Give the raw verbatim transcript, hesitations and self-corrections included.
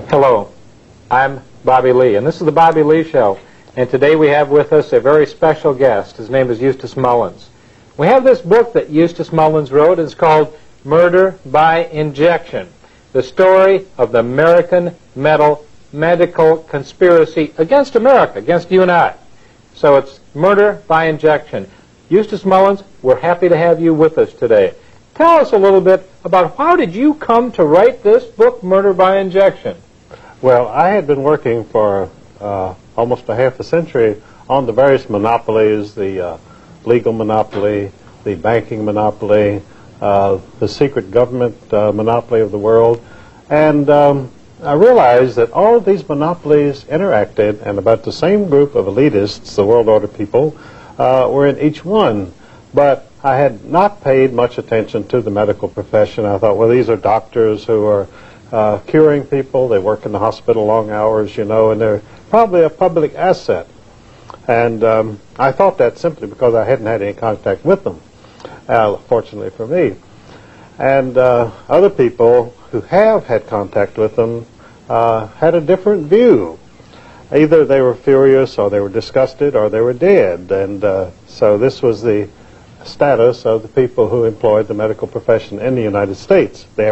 Hello, I'm Bobby Lee, and this is the Bobby Lee Show. And today we have with us a very special guest. His name is Eustace Mullins. We have this book that Eustace Mullins wrote. It's called Murder by Injection, the story of the American metal medical conspiracy against America, against you and I. So it's Murder by Injection. Eustace Mullins, we're happy to have you with us today. Tell us a little bit about how did you come to write this book, Murder by Injection? Well, I had been working for uh, almost a half a century on the various monopolies, the uh, legal monopoly, the banking monopoly, uh, the secret government uh, monopoly of the world. And um, I realized that all of these monopolies interacted, and about the same group of elitists, the world order people, uh, were in each one. But I had not paid much attention to the medical profession. I thought, well, these are doctors who are uh, curing people. They work in the hospital long hours, you know, and they're probably a public asset. And um, I thought that simply because I hadn't had any contact with them, uh, fortunately for me. And uh, other people who have had contact with them uh, had a different view. Either they were furious, or they were disgusted, or they were dead. And uh, so this was the status of the people who employed the medical profession in the United States. They